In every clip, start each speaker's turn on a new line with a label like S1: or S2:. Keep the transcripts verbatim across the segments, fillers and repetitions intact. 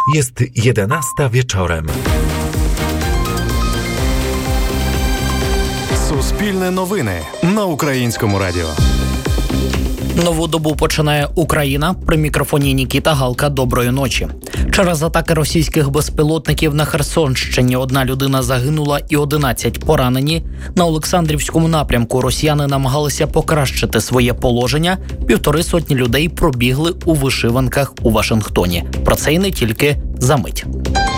S1: Jest jedenasta wieczorem.
S2: Суспільне новини на Українському радіо.
S3: Нову добу починає Україна. При мікрофоні Нікіта Галка. Доброї ночі. Через атаки російських безпілотників на Херсонщині одна людина загинула і одинадцять поранені. На Олександрівському напрямку росіяни намагалися покращити своє положення. Півтори сотні людей пробігли у вишиванках у Вашингтоні. Про це й не тільки за мить.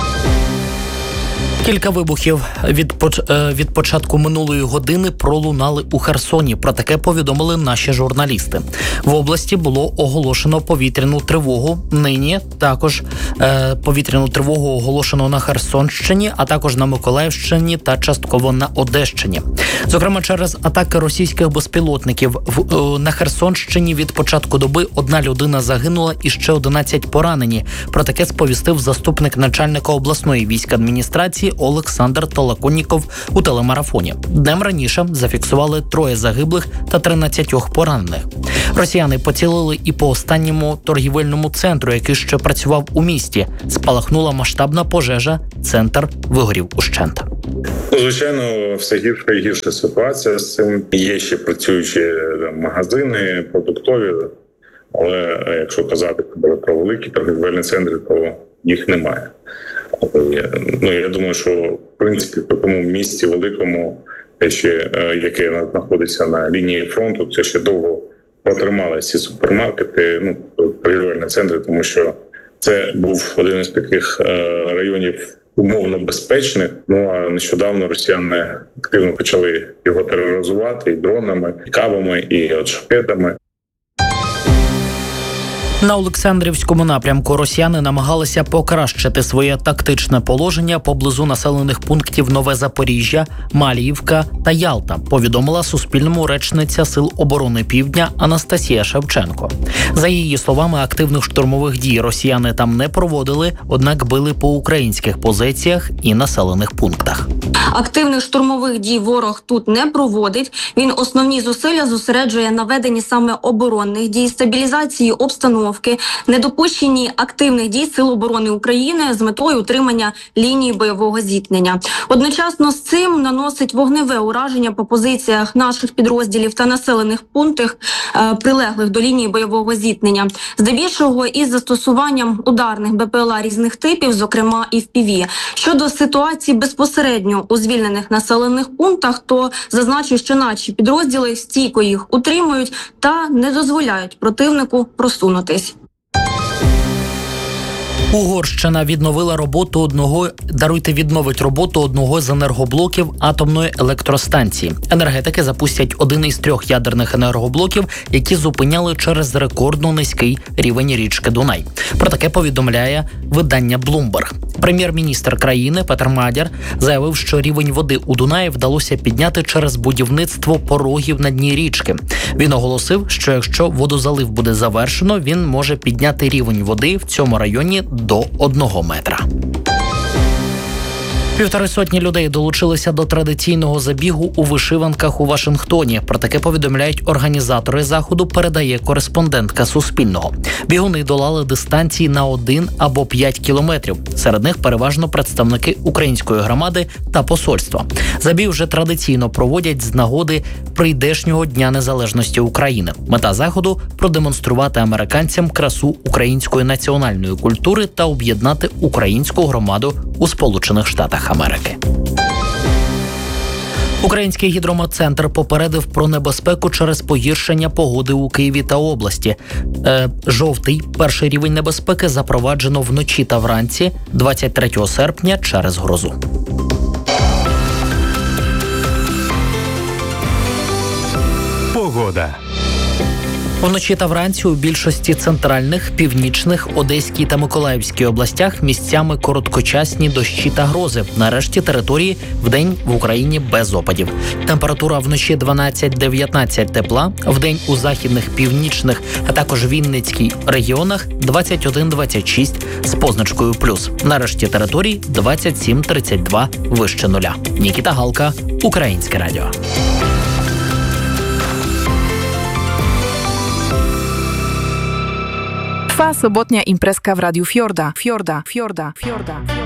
S3: Кілька вибухів від, від початку минулої години пролунали у Херсоні. Про таке повідомили наші журналісти. В області було оголошено повітряну тривогу. Нині також е, повітряну тривогу оголошено на Херсонщині, а також на Миколаївщині та частково на Одещині. Зокрема, через атаки російських безпілотників в, е, на Херсонщині від початку доби одна людина загинула і ще одинадцять поранені. Про таке сповістив заступник начальника обласної військадміністрації Олександр Толоконніков у телемарафоні. Днем раніше зафіксували троє загиблих та тринадцятьох поранених. Росіяни поцілили і по останньому торгівельному центру, який ще працював у місті. Спалахнула масштабна пожежа, центр вигорів ущент.
S4: Звичайно, все гірша і гірша ситуація з цим. Є ще працюючі магазини, продуктові, але якщо казати про великі торгівельні центри, то їх немає. Ну, я думаю, що в принципі в такому місті великому, ще, яке знаходиться на лінії фронту, це ще довго потримали ці супермаркети, ну, торгівельні центри, тому що це був один із таких районів умовно безпечних. Ну а нещодавно росіяни активно почали його тероризувати і дронами, і кабами, і от шахедами.
S3: На Олександрівському напрямку росіяни намагалися покращити своє тактичне положення поблизу населених пунктів Нове Запоріжжя, Маліївка та Ялта, повідомила Суспільному речниця Сил оборони Півдня Анастасія Шевченко. За її словами, активних штурмових дій росіяни там не проводили, однак били по українських позиціях і населених пунктах.
S5: Активних штурмових дій ворог тут не проводить. Він основні зусилля зосереджує на веденні саме оборонних дій, стабілізації обстановки, недопущенні активних дій Сил оборони України з метою утримання лінії бойового зіткнення. Одночасно з цим наносить вогневе ураження по позиціях наших підрозділів та населених пунктах, е, прилеглих до лінії бойового зіткнення, здебільшого із застосуванням ударних БПЛА різних типів, зокрема і еф пі ві. Щодо ситуації безпосередньо у звільнених населених пунктах, то зазначу, що наші підрозділи стійко їх утримують та не дозволяють противнику просунутись.
S3: Угорщина відновила роботу одного, даруйте, відновить роботу одного з енергоблоків атомної електростанції. Енергетики запустять один із трьох ядерних енергоблоків, які зупиняли через рекордно низький рівень річки Дунай. Про таке повідомляє видання Bloomberg. Прем'єр-міністр країни Петер Мадяр заявив, що рівень води у Дунаї вдалося підняти через будівництво порогів на дні річки. Він оголосив, що якщо водозалив буде завершено, він може підняти рівень води в цьому районі до одного метра. Півтори сотні людей долучилися до традиційного забігу у вишиванках у Вашингтоні. Про таке повідомляють організатори заходу, передає кореспондентка Суспільного. Бігуни долали дистанції на один або п'ять кілометрів. Серед них переважно представники української громади та посольства. Забіг вже традиційно проводять з нагоди прийдешнього Дня Незалежності України. Мета заходу – продемонструвати американцям красу української національної культури та об'єднати українську громаду у Сполучених Штатах Америки. Український гідрометцентр попередив про небезпеку через погіршення погоди у Києві та області. Е, жовтий, перший рівень небезпеки, запроваджено вночі та вранці двадцять третього серпня через грозу.
S2: Погода.
S3: Вночі та вранці у більшості центральних, північних, Одеській та Миколаївській областях місцями короткочасні дощі та грози. На решті території вдень в Україні без опадів. Температура вночі дванадцять-дев'ятнадцять тепла, вдень у західних, північних, а також Вінницькій регіонах двадцять один - двадцять шість з позначкою плюс. На решті територій двадцять сім - тридцять два вище нуля. Нікіта Галка, Українське радіо.
S6: Trwa sobotnia imprezka w Radiu Fiorda. Fiorda, Fiorda, Fiorda, Fiorda.